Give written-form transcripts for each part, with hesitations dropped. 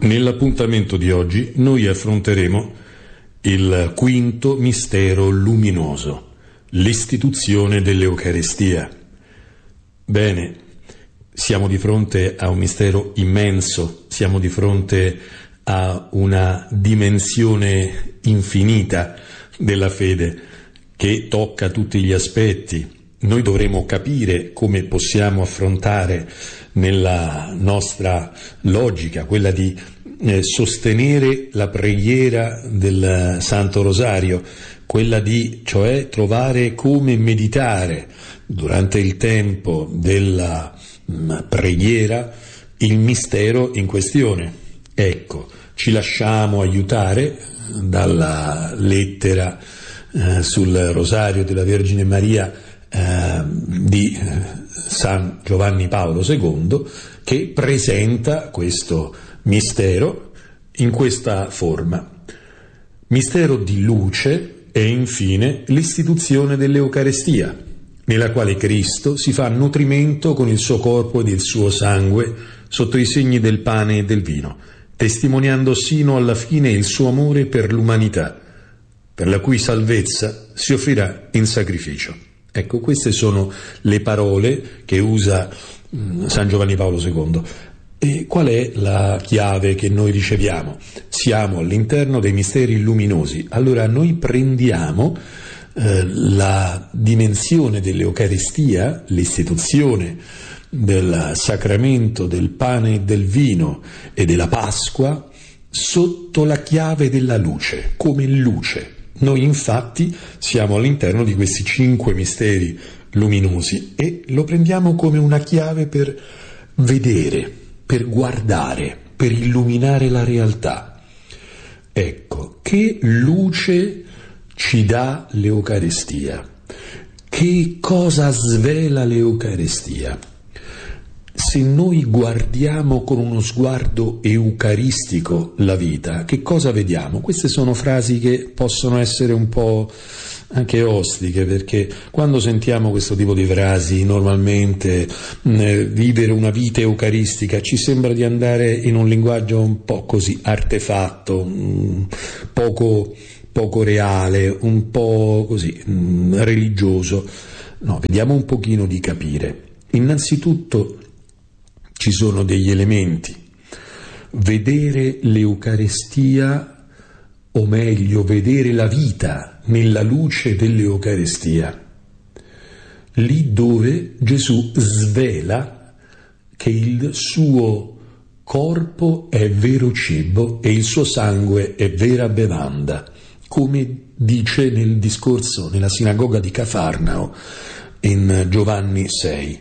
Nell'appuntamento di oggi noi affronteremo il quinto mistero luminoso, l'istituzione dell'Eucaristia. Bene, siamo di fronte a un mistero immenso, siamo di fronte a una dimensione infinita della fede che tocca tutti gli aspetti. Noi dovremo capire come possiamo affrontare nella nostra logica, quella di sostenere la preghiera del Santo Rosario, quella di cioè trovare come meditare durante il tempo della preghiera il mistero in questione. Ecco, ci lasciamo aiutare dalla lettera sul Rosario della Vergine Maria di San Giovanni Paolo II, che presenta questo mistero in questa forma: mistero di luce e infine l'istituzione dell'Eucaristia, nella quale Cristo si fa nutrimento con il suo corpo ed il suo sangue sotto i segni del pane e del vino, testimoniando sino alla fine il suo amore per l'umanità, per la cui salvezza si offrirà in sacrificio. Ecco, queste sono le parole che usa San Giovanni Paolo II. E qual è la chiave che noi riceviamo? Siamo all'interno dei misteri luminosi. Allora noi prendiamo la dimensione dell'Eucaristia, l'istituzione del sacramento del pane e del vino e della Pasqua, sotto la chiave della luce, come luce. Noi infatti siamo all'interno di questi 5 misteri luminosi e lo prendiamo come una chiave per vedere, per guardare, per illuminare la realtà. Ecco, che luce ci dà l'Eucaristia? Che cosa svela l'Eucaristia? Se noi guardiamo con uno sguardo eucaristico la vita, che cosa vediamo? Queste sono frasi che possono essere un po' anche ostiche, perché quando sentiamo questo tipo di frasi, normalmente vivere una vita eucaristica ci sembra di andare in un linguaggio un po' così artefatto, poco reale, un po' così religioso. No, vediamo un pochino di capire. Innanzitutto ci sono degli elementi. Vedere l'Eucaristia, o meglio, vedere la vita nella luce dell'Eucaristia, lì dove Gesù svela che il suo corpo è vero cibo e il suo sangue è vera bevanda, come dice nel discorso nella sinagoga di Cafarnao in Giovanni 6.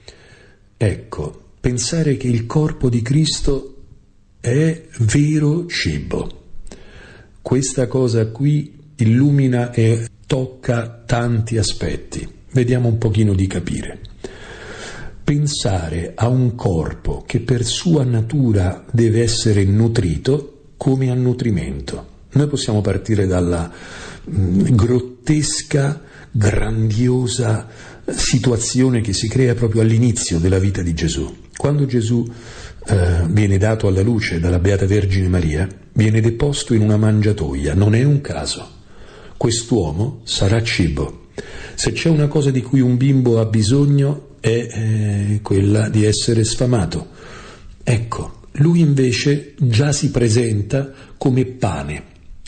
Ecco, pensare che il corpo di Cristo è vero cibo. Questa cosa qui illumina e tocca tanti aspetti. Vediamo un pochino di capire. Pensare a un corpo che per sua natura deve essere nutrito come a nutrimento. Noi possiamo partire dalla grottesca, grandiosa situazione che si crea proprio all'inizio della vita di Gesù. Quando Gesù viene dato alla luce dalla Beata Vergine Maria, viene deposto in una mangiatoia. Non è un caso. Quest'uomo sarà cibo. Se c'è una cosa di cui un bimbo ha bisogno è quella di essere sfamato. Ecco, lui invece già si presenta come pane.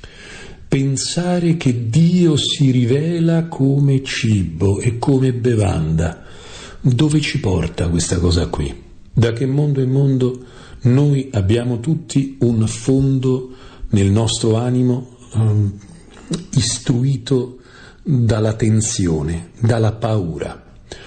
Pensare che Dio si rivela come cibo e come bevanda, dove ci porta questa cosa qui? Da che mondo in mondo noi abbiamo tutti un fondo nel nostro animo istruito dalla tensione, dalla paura.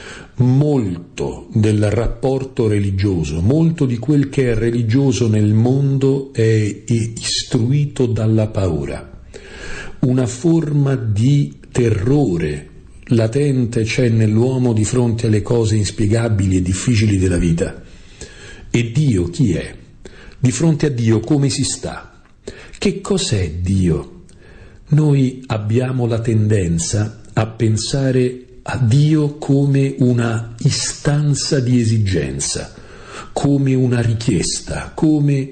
Molto del rapporto religioso, molto di quel che è religioso nel mondo è istruito dalla paura. Una forma di terrore latente c'è nell'uomo di fronte alle cose inspiegabili e difficili della vita. E Dio chi è? Di fronte a Dio come si sta? Che cos'è Dio? Noi abbiamo la tendenza a pensare a Dio come una istanza di esigenza, come una richiesta, come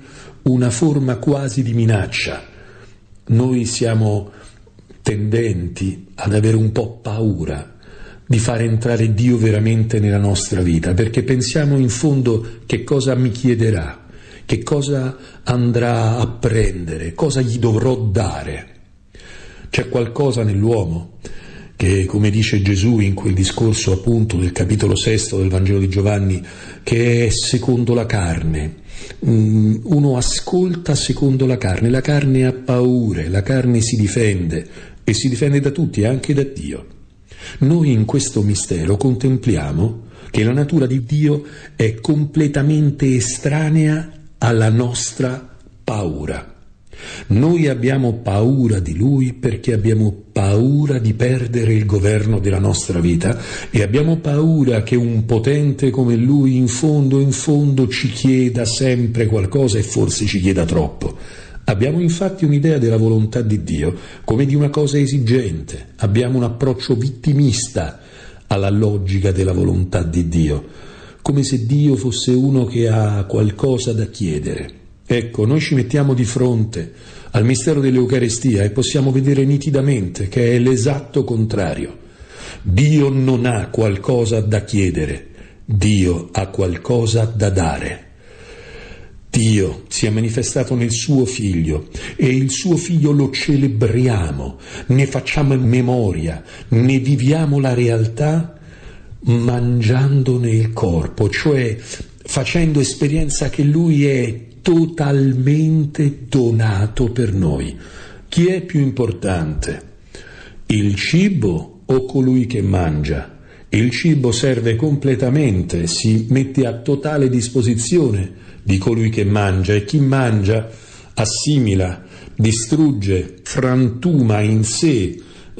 una forma quasi di minaccia. Noi siamo tendenti ad avere un po' paura di far entrare Dio veramente nella nostra vita, perché pensiamo in fondo che cosa mi chiederà, che cosa andrà a prendere, cosa gli dovrò dare. C'è qualcosa nell'uomo che, come dice Gesù in quel discorso appunto del capitolo 6 del Vangelo di Giovanni, che è secondo la carne. Uno ascolta secondo la carne ha paure, la carne si difende, e si difende da tutti, anche da Dio. Noi in questo mistero contempliamo che la natura di Dio è completamente estranea alla nostra paura. Noi abbiamo paura di Lui perché abbiamo paura di perdere il governo della nostra vita e abbiamo paura che un potente come Lui in fondo ci chieda sempre qualcosa e forse ci chieda troppo. Abbiamo infatti un'idea della volontà di Dio come di una cosa esigente, abbiamo un approccio vittimista alla logica della volontà di Dio, come se Dio fosse uno che ha qualcosa da chiedere. Ecco, noi ci mettiamo di fronte al mistero dell'Eucaristia e possiamo vedere nitidamente che è l'esatto contrario. Dio non ha qualcosa da chiedere, Dio ha qualcosa da dare. Dio si è manifestato nel suo Figlio e il suo Figlio lo celebriamo, ne facciamo memoria, ne viviamo la realtà mangiandone il corpo, cioè facendo esperienza che Lui è totalmente donato per noi. Chi è più importante? Il cibo o colui che mangia? Il cibo serve completamente, si mette a totale disposizione di colui che mangia, e chi mangia assimila, distrugge, frantuma in sé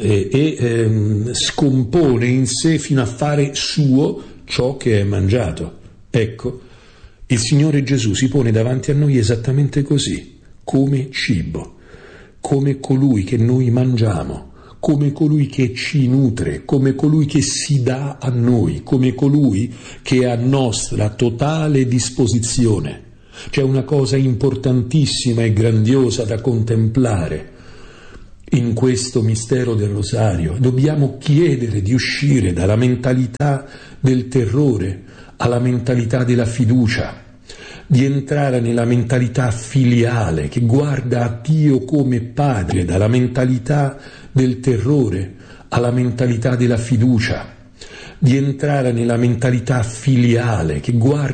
e scompone in sé fino a fare suo ciò che è mangiato. Ecco, il Signore Gesù si pone davanti a noi esattamente così, come cibo, come colui che noi mangiamo, come colui che ci nutre, come colui che si dà a noi, come colui che è a nostra totale disposizione. C'è una cosa importantissima e grandiosa da contemplare in questo mistero del Rosario. Dobbiamo chiedere di uscire dalla mentalità del terrore alla mentalità della fiducia, di entrare nella mentalità filiale che guarda a Dio come Padre, dalla mentalità del terrore alla mentalità della fiducia, di entrare nella mentalità filiale che guarda